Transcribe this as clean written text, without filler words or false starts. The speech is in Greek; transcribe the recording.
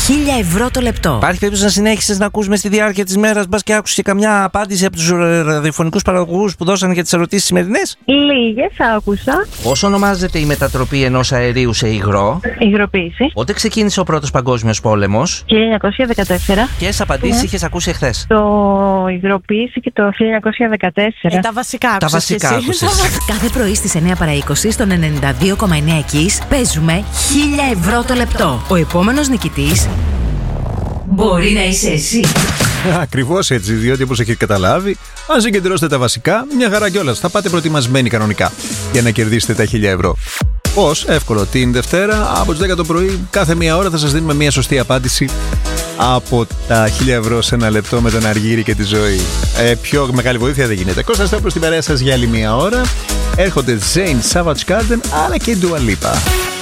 €1000 το λεπτό. Υπάρχει περίπτωση να συνέχισεις να ακούς μες στη διάρκεια της μέρας, μπας και άκουσες καμιά απάντηση από τους ραδιοφωνικούς παραγωγούς που δώσανε για τις ερωτήσεις σημερινές? Λίγες άκουσα. Πώς ονομάζεται η μετατροπή ενός αερίου σε υγρό? Υγροποίηση. Πότε ξεκίνησε ο Πρώτος Παγκόσμιος Πόλεμος? 1914. Ποιες απαντήσεις είχες ακούσει εχθές? Το υγροποίηση και το 1914. Τα βασικά άκουσες. Τα βασικά και εσύ. άκουσες. Κάθε πρωί στις 9 παρά 20 στον 92,9 Kiss παίζουμε €1000 το λεπτό. Ο επόμενος νικητής μπορεί να είσαι εσύ. Ακριβώς έτσι, διότι όπως έχετε καταλάβει, αν συγκεντρώσετε τα βασικά, μια χαρά κιόλας. Θα πάτε προετοιμασμένοι κανονικά για να κερδίσετε τα €1000. Πώς? Εύκολο. Την Δευτέρα από τις 10 το πρωί, κάθε μία ώρα θα σας δίνουμε μια σωστή απάντηση από τα €1000 σε ένα λεπτό με τον Αργύρη και τη Ζωή. Πιο μεγάλη βοήθεια δεν γίνεται. Κώστας Σταύρος στην παρέα σας για άλλη μία ώρα. Έρχονται Zayn, Savage Garden αλλά και Dua Lipa.